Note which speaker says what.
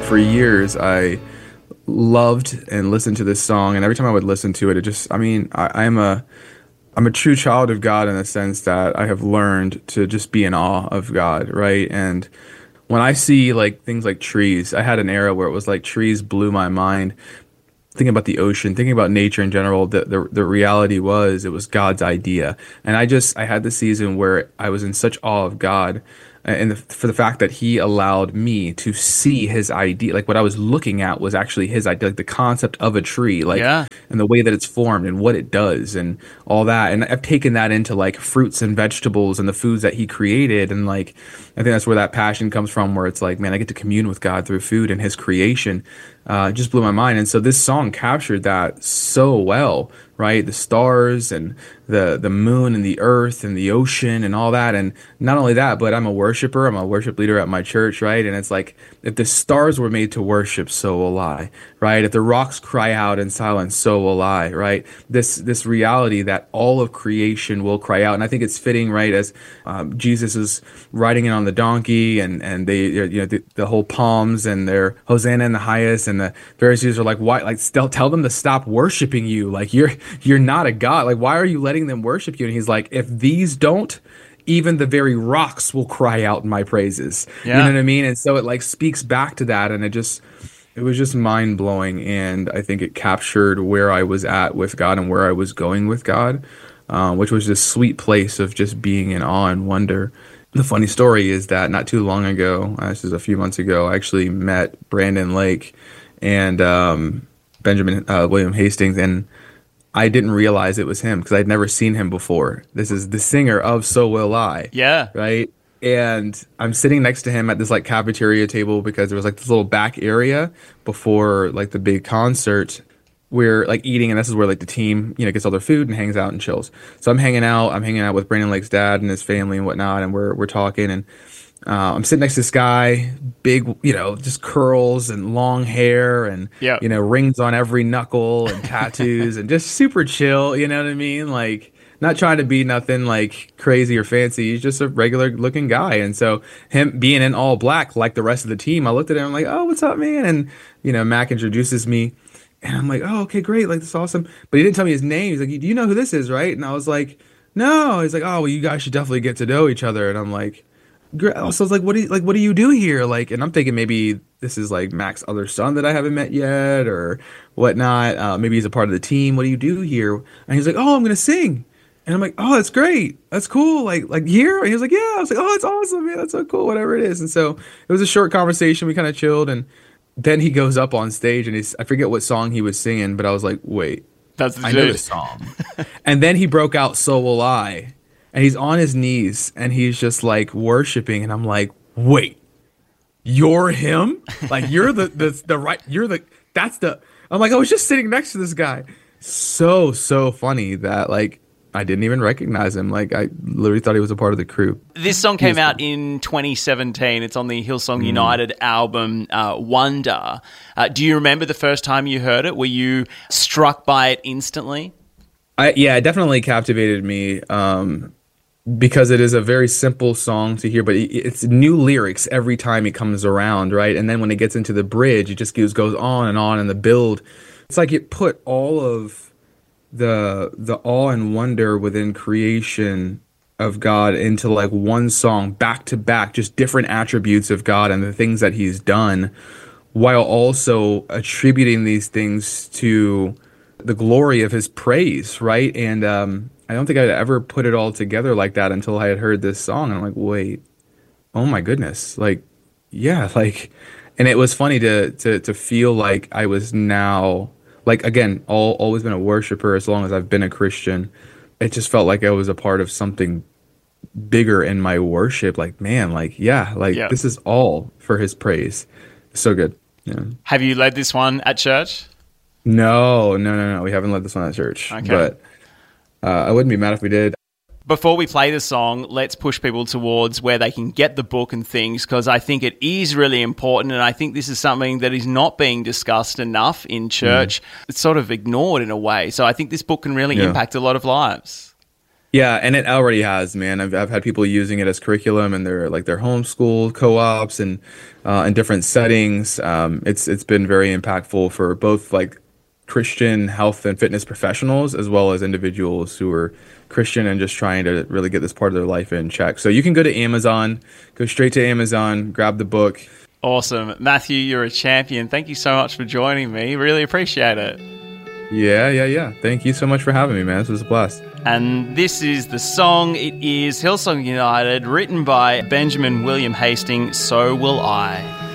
Speaker 1: For years, I loved and listened to this song, and every time I would listen to it, it just, I mean, I'm a true child of God in the sense that I have learned to just be in awe of God, right? And when I see like things like trees, I had an era where it was like trees blew my mind. Thinking about the ocean, thinking about nature in general, the reality was it was God's idea. And I had this season where I was in such awe of God and for the fact that he allowed me to see his idea. Like what I was looking at was actually his idea, like the concept of a tree, like
Speaker 2: Yeah.
Speaker 1: and the way that it's formed and what it does and all that. And I've taken that into like fruits and vegetables and the foods that he created. And like, I think that's where that passion comes from, where it's like, man, I get to commune with God through food and his creation. It just blew my mind. And so this song captured that so well, right? The stars and the moon and the earth and the ocean and all that. And not only that, but I'm a worshiper. I'm a worship leader at my church, right? And it's like, if the stars were made to worship, so will I, right? If the rocks cry out in silence, so will I, right? This reality that all of creation will cry out. And I think it's fitting, right? As Jesus is riding in on the donkey and they, you know, the whole palms and their Hosanna in the highest, and the Pharisees are like, why, like, still tell them to stop worshiping you. Like you're not a God. Like, why are you letting them worship you? And he's like, if these don't, even the very rocks will cry out in my praises.
Speaker 2: Yeah.
Speaker 1: You know what I mean? And so it like speaks back to that. And it was just mind blowing. And I think it captured where I was at with God and where I was going with God, which was this sweet place of just being in awe and wonder. The funny story is that not too long ago, this is a few months ago, I actually met Brandon Lake and Benjamin William Hastings, and I didn't realize it was him because I'd never seen him before. This is the singer of So Will I.
Speaker 2: Yeah.
Speaker 1: Right? And I'm sitting next to him at this like cafeteria table because there was like this little back area before like the big concert. We're like eating, and this is where like the team, you know, gets all their food and hangs out and chills. So I'm hanging out with Brandon Lake's dad and his family and whatnot, and we're talking, and I'm sitting next to this guy, big, you know, just curls and long hair and,
Speaker 2: Yeah.
Speaker 1: you know, rings on every knuckle and tattoos and just super chill. You know what I mean? Like, not trying to be nothing like crazy or fancy. He's just a regular looking guy. And so him being in all black, like the rest of the team, I looked at him like, oh, what's up, man? And, you know, Mac introduces me. And I'm like, oh, okay, great. Like, this is awesome. But he didn't tell me his name. He's like, do you know who this is, right? And I was like, no. He's like, oh, well, you guys should definitely get to know each other. And I'm like, so I was like, what do you do here? Like, and I'm thinking maybe this is like Mac's other son that I haven't met yet or whatnot. Maybe he's a part of the team. What do you do here? And he's like, oh, I'm going to sing. And I'm like, oh, that's great. That's cool. Like here? And he was like, yeah. I was like, oh, that's awesome, man. That's so cool. Whatever it is. And so it was a short conversation. We kind of chilled. And then he goes up on stage and I forget what song he was singing, but I was like, wait,
Speaker 2: That's the
Speaker 1: I know
Speaker 2: dude.
Speaker 1: this song. And then he broke out So Will I. And he's on his knees and he's just like worshiping. And I'm like, wait, you're him? Like you're the right, I'm like, I was just sitting next to this guy. So funny that like I didn't even recognize him. Like I literally thought he was a part of the crew.
Speaker 2: This song came out in 2017. It's on the Hillsong United album, Wonder. Do you remember the first time you heard it? Were you struck by it instantly?
Speaker 1: Yeah, it definitely captivated me. Because it is a very simple song to hear, but it's new lyrics every time it comes around, right? And then when it gets into the bridge, it just goes on, and the build. It's like it put all of the awe and wonder within creation of God into like one song, back to back, just different attributes of God and the things that he's done, while also attributing these things to the glory of his praise, right? And I don't think I'd ever put it all together like that until I had heard this song. And I'm like, wait, oh my goodness. Like, yeah, like, and it was funny to feel like I was now, like, again, always been a worshiper as long as I've been a Christian. It just felt like I was a part of something bigger in my worship. Like, man, like, yeah, like this is all for his praise. So good. Yeah.
Speaker 2: Have you led this one at church?
Speaker 1: No. We haven't led this one at church.
Speaker 2: Okay.
Speaker 1: But I wouldn't be mad if we did.
Speaker 2: Before we play the song, let's push people towards where they can get the book and things, because I think it is really important, and I think this is something that is not being discussed enough in church. It's sort of ignored in a way. So I think this book can really impact a lot of lives.
Speaker 1: Yeah, and it already has, man. I've had people using it as curriculum and their homeschool co-ops and in different settings. It's been very impactful for both like Christian health and fitness professionals as well as individuals who are Christian and just trying to really get this part of their life in check. So you can go to Amazon, go straight to Amazon, grab the book.
Speaker 2: Awesome. Matthew, you're a champion. Thank you so much for joining me. Really appreciate it.
Speaker 1: Yeah. Thank you so much for having me, man. This was a blast.
Speaker 2: And this is the song. It is Hillsong United, written by Benjamin William Hastings, So Will I.